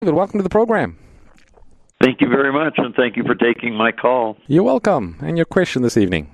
David, welcome to the program. Thank you very much, and thank you for taking my call. You're welcome. And your question this evening?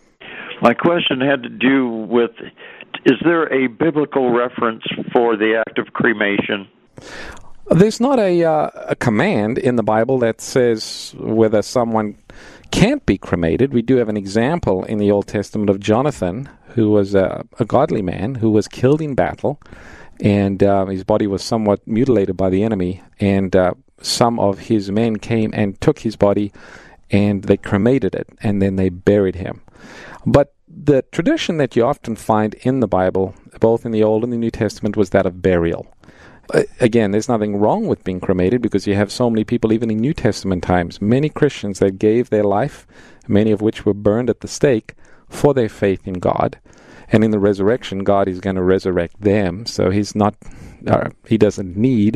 My question had to do with, is there a biblical reference for the act of cremation? There's not a command in the Bible that says whether someone can't be cremated. We do have an example in the Old Testament of Jonathan, who was a godly man who was killed in battle, and his body was somewhat mutilated by the enemy, and some of his men came and took his body, and they cremated it, and then they buried him. But the tradition that you often find in the Bible, both in the Old and the New Testament, was that of burial. Again, there's nothing wrong with being cremated because you have so many people, even in New Testament times, many Christians that gave their life, many of which were burned at the stake for their faith in God. And in the resurrection, God is going to resurrect them, so he doesn't need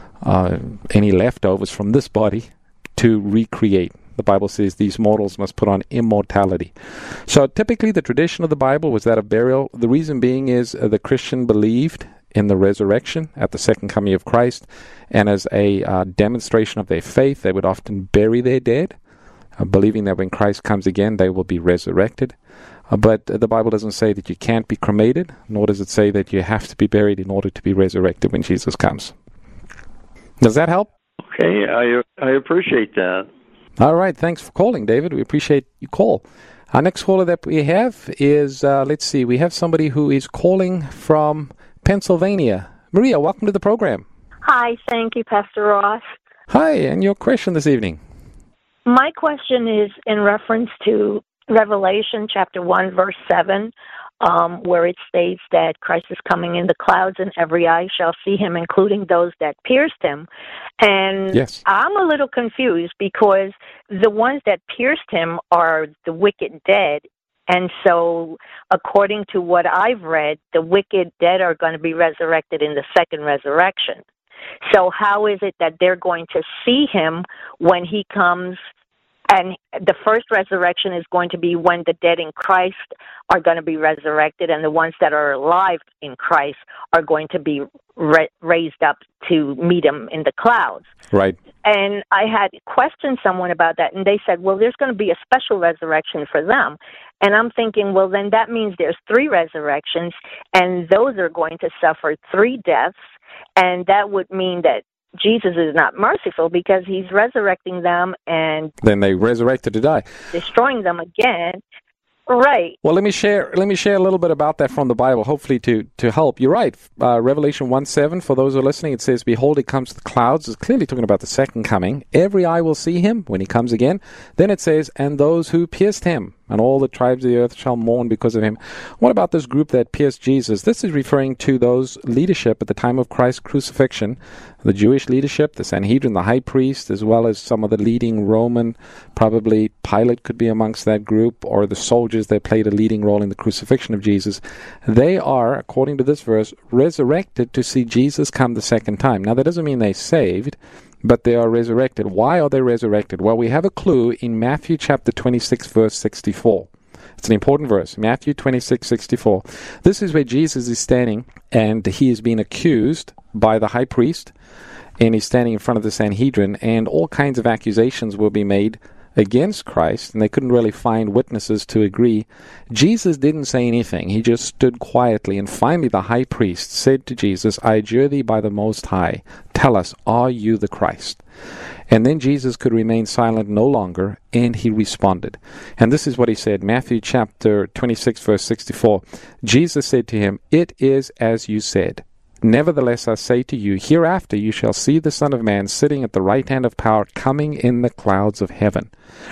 any leftovers from this body to recreate. The Bible says these mortals must put on immortality. So typically the tradition of the Bible was that of burial. The reason being is the Christian believed in the resurrection at the second coming of Christ, and as a demonstration of their faith, they would often bury their dead, believing that when Christ comes again, they will be resurrected. But the Bible doesn't say that you can't be cremated, nor does it say that you have to be buried in order to be resurrected when Jesus comes. Does that help? Okay, I appreciate that. All right, thanks for calling, David. We appreciate your call. Our next caller that we have is, we have somebody who is calling from Pennsylvania. Maria, welcome to the program. Hi, thank you, Pastor Ross. Hi, and your question this evening? My question is in reference to Revelation chapter 1, verse 7, where it states that Christ is coming in the clouds and every eye shall see him, including those that pierced him. And yes, I'm a little confused because the ones that pierced him are the wicked dead. And so, according to what I've read, the wicked dead are going to be resurrected in the second resurrection. So how is it that they're going to see him when he comes? And the first resurrection is going to be when the dead in Christ are going to be resurrected, and the ones that are alive in Christ are going to be raised up to meet him in the clouds. Right. And I had questioned someone about that, and they said, well, there's going to be a special resurrection for them. And I'm thinking, well, then that means there's 3 resurrections, and those are going to suffer 3 deaths, and that would mean that Jesus is not merciful because he's resurrecting them and then they resurrected to die, destroying them again. Right. Well, let me share a little bit about that from the Bible, hopefully to help. You're right. Revelation 1:7, for those who are listening, it says, behold, he comes to the clouds. It's clearly talking about the second coming. Every eye will see him when he comes again. Then it says, and those who pierced him, and all the tribes of the earth shall mourn because of him. What about this group that pierced Jesus? This is referring to those leadership at the time of Christ's crucifixion, the Jewish leadership, the Sanhedrin, the high priest, as well as some of the leading Roman, probably Pilate could be amongst that group, or the soldiers that played a leading role in the crucifixion of Jesus. They are, according to this verse, resurrected to see Jesus come the second time. Now, that doesn't mean they're saved, but they are resurrected. Why are they resurrected? Well, we have a clue in Matthew chapter 26, verse 64. It's an important verse, Matthew 26:64. This is where Jesus is standing, and he is being accused by the high priest, and he's standing in front of the Sanhedrin, and all kinds of accusations will be made against Christ, and they couldn't really find witnesses to agree. Jesus didn't say anything. He just stood quietly, and finally the high priest said to Jesus, I adjure thee by the Most High, tell us, are you the Christ? And then Jesus could remain silent no longer, and he responded. And this is what he said, Matthew chapter 26, verse 64. Jesus said to him, it is as you said. Nevertheless, I say to you, hereafter you shall see the Son of Man sitting at the right hand of power, coming in the clouds of heaven.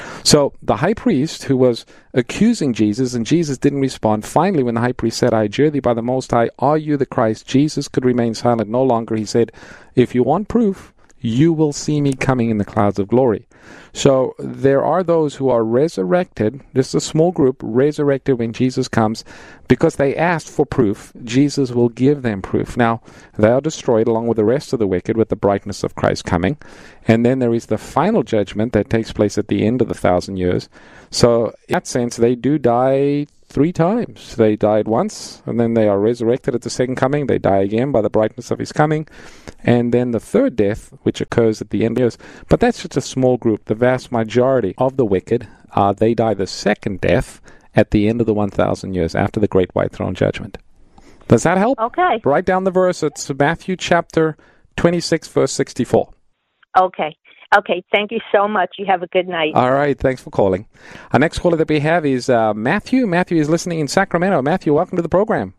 So the high priest, who was accusing Jesus, and Jesus didn't respond, finally when the high priest said, I adjure thee by the Most High, are you the Christ? Jesus could remain silent no longer. He said, if you want proof, you will see me coming in the clouds of glory. So there are those who are resurrected, just a small group, resurrected when Jesus comes, because they asked for proof. Jesus will give them proof. Now, they are destroyed along with the rest of the wicked with the brightness of Christ coming. And then there is the final judgment that takes place at the end of the 1,000 years. So in that sense, they do die 3 times. They died once, and then they are resurrected at the second coming. They die again by the brightness of his coming. And then the third death, which occurs at the end of years. But that's just a small group. The vast majority of the wicked, they die the second death at the end of the 1,000 years, after the great white throne judgment. Does that help? Okay. Write down the verse. It's Matthew chapter 26, verse 64. Okay. Okay, thank you so much. You have a good night. All right, thanks for calling. Our next caller that we have is Matthew. Matthew is listening in Sacramento. Matthew, welcome to the program.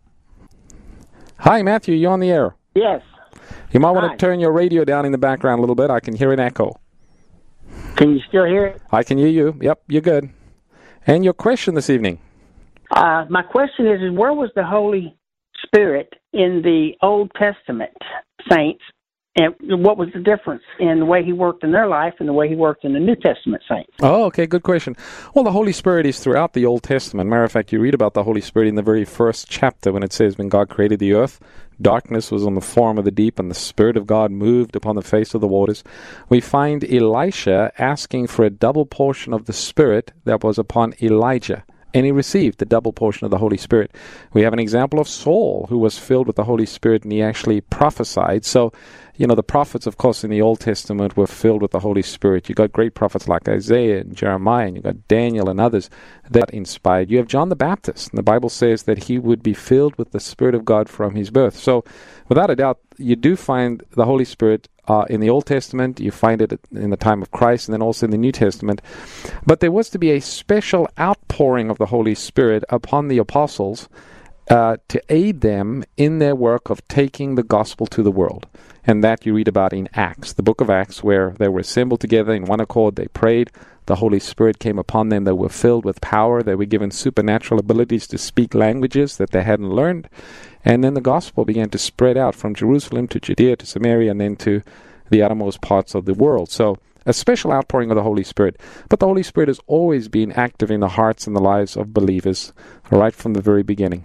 Hi, Matthew, you're on the air. Yes. You might want to turn your radio down in the background a little bit. I can hear an echo. Can you still hear it? I can hear you. Yep, you're good. And your question this evening? My question is where was the Holy Spirit in the Old Testament saints? And what was the difference in the way he worked in their life and the way he worked in the New Testament saints? Oh, okay, good question. Well, the Holy Spirit is throughout the Old Testament. Matter of fact, you read about the Holy Spirit in the very first chapter when it says, when God created the earth, darkness was on the form of the deep, and the Spirit of God moved upon the face of the waters. We find Elisha asking for a double portion of the Spirit that was upon Elijah, and he received the double portion of the Holy Spirit. We have an example of Saul, who was filled with the Holy Spirit, and he actually prophesied. So, the prophets, of course, in the Old Testament were filled with the Holy Spirit. You got great prophets like Isaiah and Jeremiah, and you got Daniel and others that inspired. You have John the Baptist, and the Bible says that he would be filled with the Spirit of God from his birth. So, without a doubt, you do find the Holy Spirit in the Old Testament. You find it in the time of Christ, and then also in the New Testament. But there was to be a special outpouring of the Holy Spirit upon the apostles to aid them in their work of taking the gospel to the world. And that you read about in Acts, the book of Acts, where they were assembled together in one accord. They prayed. The Holy Spirit came upon them. They were filled with power. They were given supernatural abilities to speak languages that they hadn't learned. And then the gospel began to spread out from Jerusalem to Judea to Samaria and then to the uttermost parts of the world. So a special outpouring of the Holy Spirit. But the Holy Spirit has always been active in the hearts and the lives of believers right from the very beginning.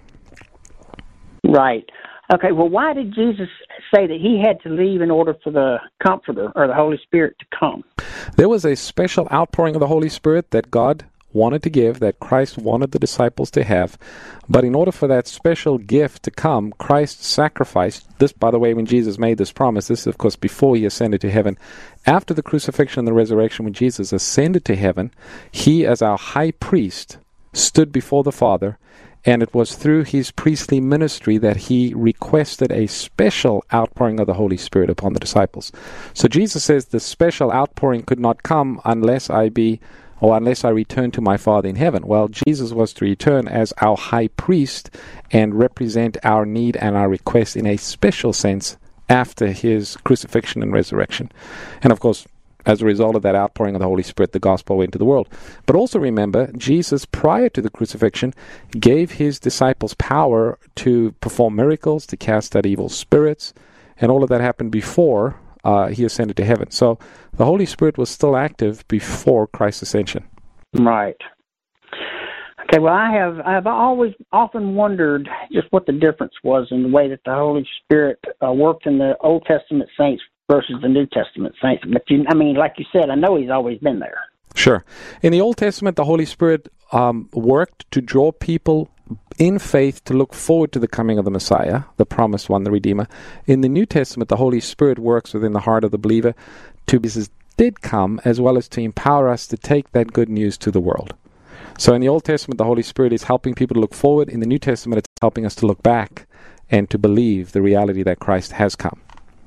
Right. Okay, well, why did Jesus say that he had to leave in order for the Comforter or the Holy Spirit to come? There was a special outpouring of the Holy Spirit that God wanted to give, that Christ wanted the disciples to have. But in order for that special gift to come, Christ sacrificed. This, by the way, when Jesus made this promise, this is, of course, before he ascended to heaven. After the crucifixion and the resurrection, when Jesus ascended to heaven, he, as our high priest, stood before the Father. And it was through his priestly ministry that he requested a special outpouring of the Holy Spirit upon the disciples. So Jesus says the special outpouring could not come unless I return to my Father in heaven. Well, Jesus was to return as our high priest and represent our need and our request in a special sense after his crucifixion and resurrection. And of course, as a result of that outpouring of the Holy Spirit, the gospel went to the world. But also remember, Jesus, prior to the crucifixion, gave his disciples power to perform miracles, to cast out evil spirits, and all of that happened before he ascended to heaven. So the Holy Spirit was still active before Christ's ascension. Right. Okay, well, I've always often wondered just what the difference was in the way that the Holy Spirit worked in the Old Testament saints versus the New Testament saints. But, like you said, I know he's always been there. Sure. In the Old Testament, the Holy Spirit worked to draw people in faith to look forward to the coming of the Messiah, the promised one, the Redeemer. In the New Testament, the Holy Spirit works within the heart of the believer to Jesus did come, as well as to empower us to take that good news to the world. So in the Old Testament, the Holy Spirit is helping people to look forward. In the New Testament, it's helping us to look back and to believe the reality that Christ has come.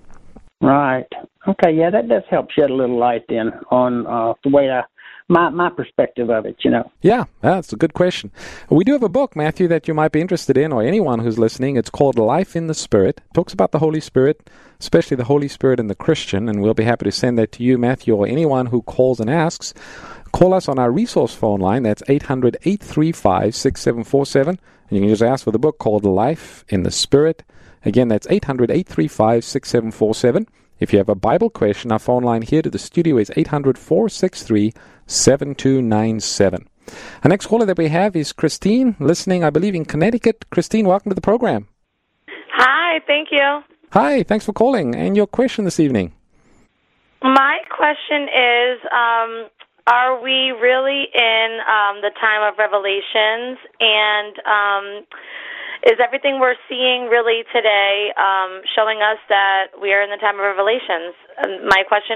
Right. Okay, yeah, that does help shed a little light then on the way my perspective of it, Yeah, that's a good question. We do have a book, Matthew, that you might be interested in, or anyone who's listening. It's called Life in the Spirit. It talks about the Holy Spirit, especially the Holy Spirit and the Christian, and we'll be happy to send that to you, Matthew, or anyone who calls and asks. Call us on our resource phone line. That's 800-835-6747. And you can just ask for the book called Life in the Spirit. Again, that's 800-835-6747. If you have a Bible question, our phone line here to the studio is 800-463-7297. Our next caller that we have is Christine, listening, I believe, in Connecticut. Christine, welcome to the program. Hi, thank you. Hi, thanks for calling. And your question this evening? My question is, Are we really in the time of Revelations? And is everything we're seeing really today showing us that we are in the time of Revelations? My question